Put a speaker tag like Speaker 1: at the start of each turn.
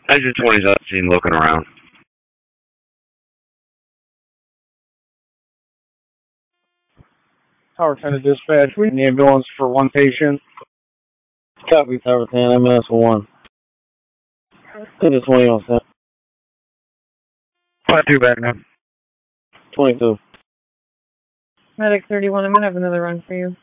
Speaker 1: Engine 20's up, seen looking around.
Speaker 2: Tower 10 to dispatch. We need an ambulance for one patient.
Speaker 3: Copy, Tower 10, MS 1. To the 20 on set.
Speaker 1: 22 back now.
Speaker 3: 22.
Speaker 4: Medic 31, I'm going to have another run for you.